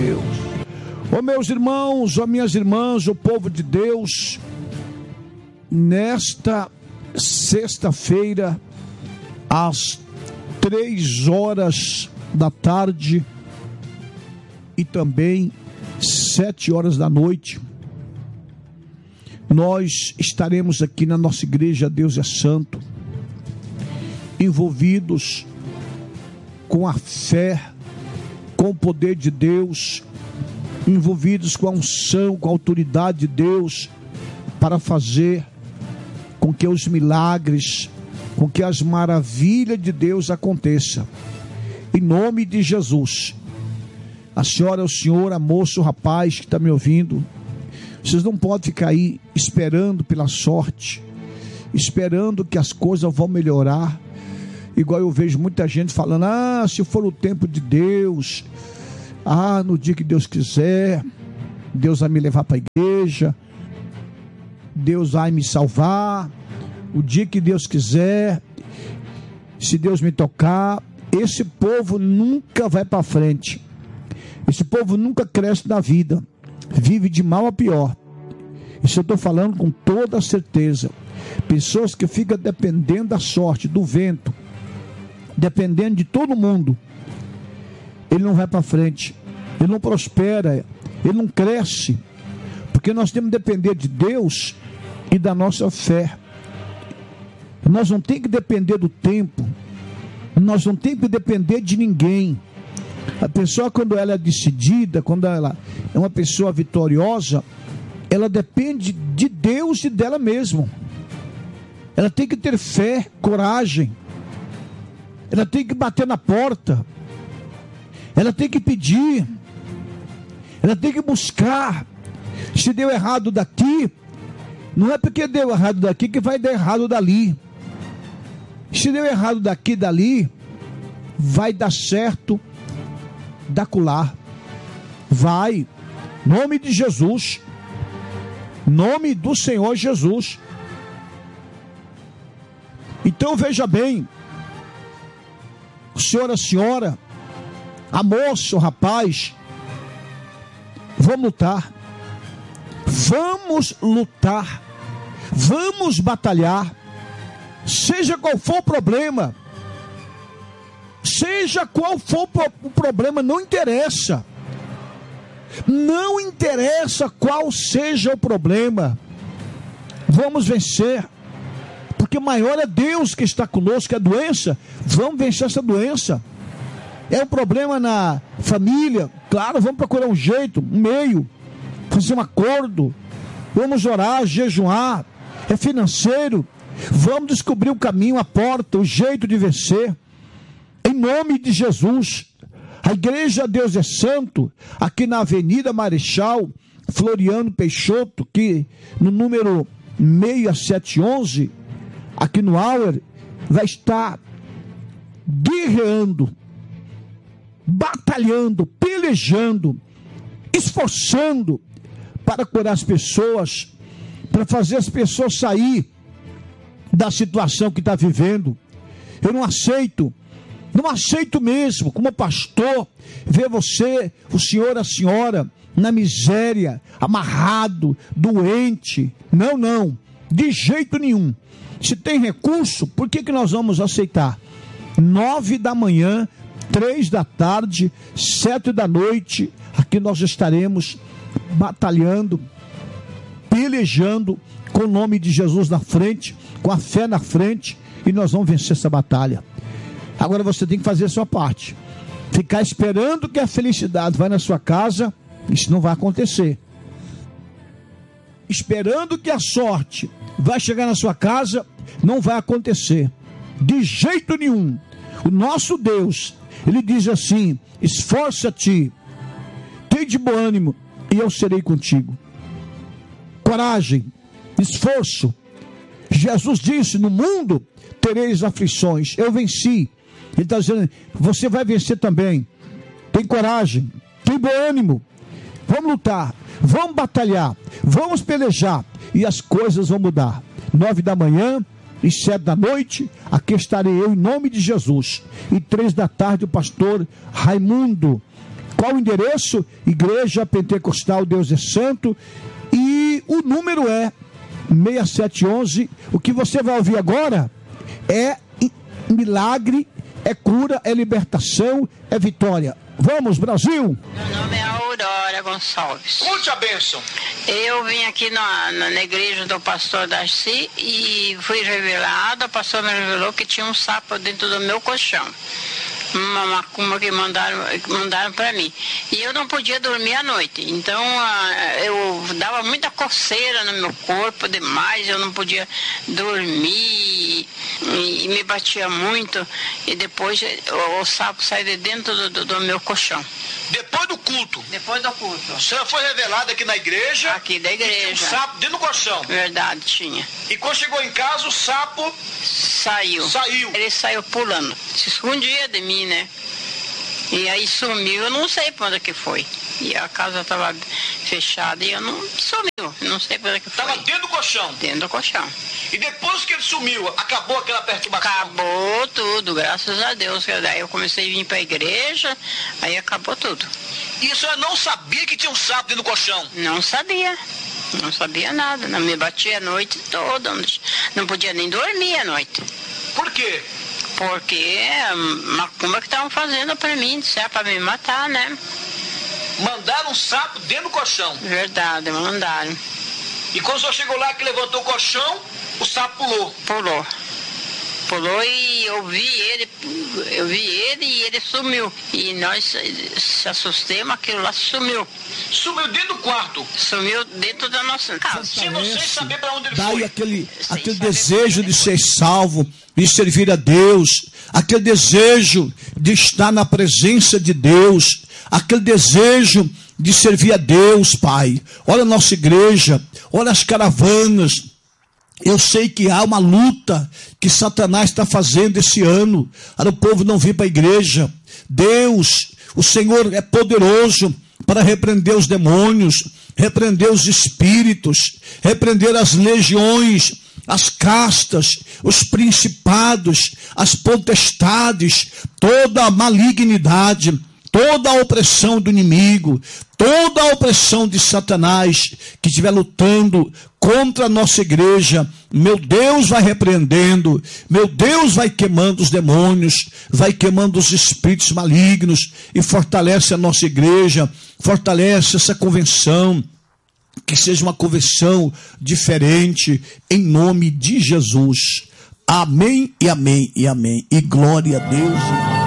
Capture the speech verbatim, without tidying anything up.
Deus. Ô meus irmãos, ó minhas irmãs, o povo de Deus, nesta sexta-feira, às três horas da tarde e também sete horas da noite, nós estaremos aqui na nossa igreja Deus é Santo, envolvidos com a fé, com o poder de Deus, envolvidos com a unção, com a autoridade de Deus, para fazer com que os milagres, com que as maravilhas de Deus aconteçam, em nome de Jesus. A senhora, o senhor, a moça, o rapaz que está me ouvindo, vocês não podem ficar aí esperando pela sorte, esperando que as coisas vão melhorar, igual eu vejo muita gente falando, ah, se for o tempo de Deus, ah, no dia que Deus quiser, Deus vai me levar para a igreja, Deus vai me salvar, o dia que Deus quiser, se Deus me tocar. Esse povo nunca vai para frente, esse povo nunca cresce na vida, vive de mal a pior. Isso eu estou falando com toda certeza. Pessoas que ficam dependendo da sorte, do vento, dependendo de todo mundo, ele não vai para frente, ele não prospera, ele não cresce, porque nós temos que depender de Deus e da nossa fé. Nós não temos que depender do tempo, nós não temos que depender de ninguém. A pessoa, quando ela é decidida, quando ela é uma pessoa vitoriosa, ela depende de Deus e dela mesma. Ela tem que ter fé, coragem, ela tem que bater na porta, ela tem que pedir, ela tem que buscar. Se deu errado daqui, não é porque deu errado daqui que vai dar errado dali. Se deu errado daqui e dali, vai dar certo dacular. Vai, nome de Jesus, nome do Senhor Jesus. Então veja bem, o senhor, a senhora, a moça, o rapaz, vamos lutar, vamos lutar, vamos batalhar, seja qual for o problema, seja qual for o problema, não interessa, não interessa qual seja o problema, vamos vencer, porque maior é Deus que está conosco. A doença, vamos vencer essa doença. É um problema na família, claro, vamos procurar um jeito, um meio, fazer um acordo, vamos orar, jejuar. É financeiro, vamos descobrir o caminho, a porta, o jeito de vencer, em nome de Jesus. A igreja Deus é Santo, aqui na Avenida Marechal Floriano Peixoto, que no número seis sete um um, aqui no Auer, vai estar guerreando, batalhando, pelejando, esforçando para curar as pessoas, para fazer as pessoas sair da situação que está vivendo. Eu não aceito, não aceito mesmo, como pastor, ver você, o senhor, a senhora, na miséria, amarrado, doente. Não, não, de jeito nenhum. Se tem recurso, por que que nós vamos aceitar? Nove da manhã, três da tarde, sete da noite, aqui nós estaremos batalhando, pelejando, com o nome de Jesus na frente, com a fé na frente, e nós vamos vencer essa batalha. Agora você tem que fazer a sua parte. Ficar esperando que a felicidade vai na sua casa, isso não vai acontecer. Esperando que a sorte vai chegar na sua casa, não vai acontecer, de jeito nenhum. O nosso Deus, Ele diz assim: esforça-te, tem de bom ânimo, e eu serei contigo. Coragem, esforço. Jesus disse: no mundo tereis aflições, eu venci. Ele está dizendo, você vai vencer também. Tem coragem, tem bom ânimo, vamos lutar, vamos batalhar, vamos pelejar, e as coisas vão mudar. Nove da manhã e sete da noite, aqui estarei eu em nome de Jesus. E três da tarde o pastor Raimundo, Qual o endereço? Igreja Pentecostal Deus é Santo. E o número é seis sete um um. O que você vai ouvir agora é milagre, é cura, é libertação, é vitória. Vamos, Brasil! Meu nome é Aurora Gonçalves. Conte a bênção. Eu vim aqui na, na, na igreja do pastor Darcy e fui revelada. O pastor me revelou que tinha um sapo dentro do meu colchão. Uma macumba que mandaram, mandaram para mim. E eu não podia dormir à noite. Então eu dava muita coceira no meu corpo demais. Eu não podia dormir e, e me batia muito. E depois o, o sapo sai de dentro do, do, do meu colchão. Depois do culto? Depois do culto. A senhora foi revelada aqui na igreja? Aqui da igreja. Tinha um sapo dentro do colchão? Verdade, tinha. E quando chegou em casa, o sapo... Saiu. Saiu. Ele saiu pulando. Se escondia de mim, né? E aí sumiu, eu não sei para onde que foi. E a casa estava fechada e eu não sumiu, não sei para onde que foi. Estava dentro do colchão? Dentro do colchão. E depois que ele sumiu, acabou aquela perturbação? Acabou tudo, graças a Deus. Daí eu comecei a vir para a igreja, aí acabou tudo. E a senhora não sabia que tinha um sapo dentro do colchão? Não sabia. Não sabia nada, não me batia a noite toda, não podia nem dormir à noite. Por quê? Porque a macumba que estavam fazendo para mim, disseram para me matar, né? Mandaram um sapo dentro do colchão? Verdade, mandaram. E quando o senhor chegou lá que levantou o colchão, o sapo pulou? Pulou. Pulou e eu vi ele, eu vi ele e ele sumiu. E nós se assustamos, aquilo lá sumiu. Sumiu dentro do quarto? Sumiu dentro da nossa casa. Sem você saber para onde ele Daí foi. aquele, aquele desejo de ser salvo, de servir a Deus, aquele desejo de estar na presença de Deus, aquele desejo de servir a Deus, Pai. Olha a nossa igreja, olha as caravanas. Eu sei que há uma luta que Satanás está fazendo esse ano para o povo não vir para a igreja. Deus, o Senhor é poderoso para repreender os demônios, repreender os espíritos, repreender as legiões, as castas, os principados, as potestades, toda a malignidade, toda a opressão do inimigo, toda a opressão de Satanás que estiver lutando contra a nossa igreja, meu Deus vai repreendendo, meu Deus vai queimando os demônios, vai queimando os espíritos malignos e fortalece a nossa igreja, fortalece essa convenção, que seja uma convenção diferente, em nome de Jesus. Amém e amém e amém. E glória a Deus.